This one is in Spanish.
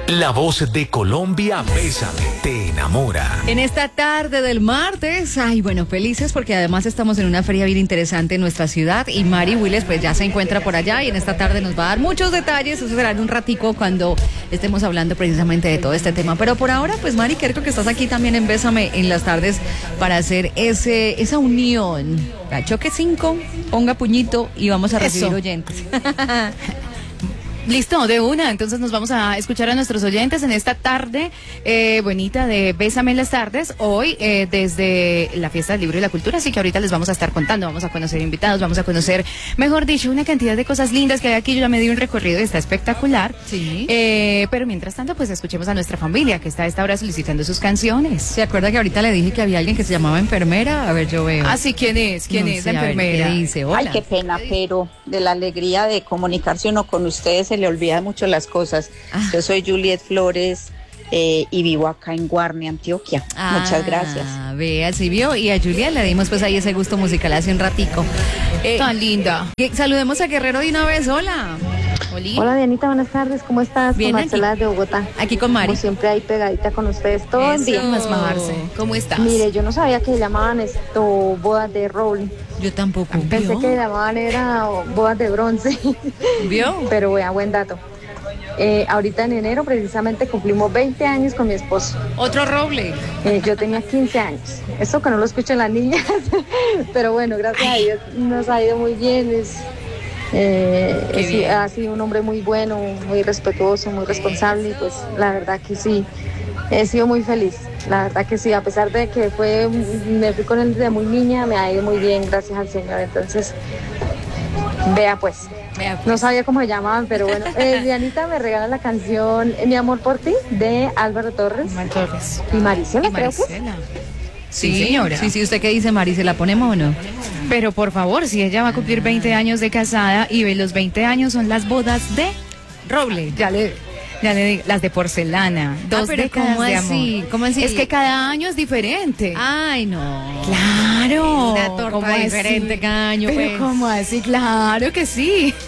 La voz de Colombia, Bésame, te enamora. En esta tarde del martes, bueno, felices porque además estamos en una feria bien interesante en nuestra ciudad y Mari Willes pues ya se encuentra por allá y en esta tarde nos va a dar muchos detalles, eso será en un ratico cuando estemos hablando precisamente de todo este tema. Pero por ahora, pues Mari, creo que estás aquí también en Bésame en las tardes para hacer esa unión. Choque 5, ponga puñito y vamos a recibir oyentes. Listo, de una. Entonces nos vamos a escuchar a nuestros oyentes en esta tarde bonita de Bésame en las tardes. Hoy desde la Fiesta del Libro y la Cultura, así que ahorita les vamos a estar contando. Vamos a conocer invitados, vamos a conocer, mejor dicho, una cantidad de cosas lindas que hay aquí. Yo ya me di un recorrido y está espectacular. Sí. Pero mientras tanto, pues escuchemos a nuestra familia que está a esta hora solicitando sus canciones. ¿Se acuerda que ahorita le dije que había alguien que se llamaba enfermera? A ver, yo veo. Ah, sí, ¿quién es? ¿Quién es la enfermera? ¿Qué dice? Hola. Ay, qué pena, pero de la alegría de comunicarse uno con ustedes se le olvida mucho las cosas. Yo soy Juliet Flores y vivo acá en Guarne, Antioquia. Muchas gracias. Vea, sí vio, y a Juliet le dimos pues ahí ese gusto musical hace un ratico. Tan linda. Saludemos a Guerrero de una vez, hola. Hola Dianita, buenas tardes, ¿cómo estás? Bien, con Marcela de Bogotá. Aquí con Mari. Como siempre ahí pegadita con ustedes todo el día. ¿Cómo estás? Mire, yo no sabía que llamaban esto bodas de roble. Yo tampoco. Pensé que llamaban era bodas de bronce. ¿Vio? Pero vea, buen dato. Ahorita en enero precisamente cumplimos 20 años con mi esposo. Otro roble. Yo tenía 15 años. Eso que no lo escuchan las niñas. Pero bueno, gracias a Dios nos ha ido muy bien. Ha sido un hombre muy bueno, muy respetuoso, muy responsable y pues la verdad que sí, he sido muy feliz, la verdad que sí, a pesar de que me fui con él desde muy niña, me ha ido muy bien, gracias al Señor. Entonces, vea pues, no sabía cómo se llamaban, pero bueno, Dianita me regala la canción Mi amor por ti de Álvaro Torres. Y Marisela, creo que es. Sí, señora. Sí, ¿usted qué dice, Mari? ¿Se la ponemos o no? Pero por favor, si ella va a cumplir 20 años de casada y los 20 años son las bodas de roble, ya le digo, las de porcelana, 2 décadas ¿cómo de así? amor. ¿Cómo así? Es que cada año es diferente. Ay, no. Claro. Una torta diferente cada año, Pero pues. ¿cómo así? Claro que sí.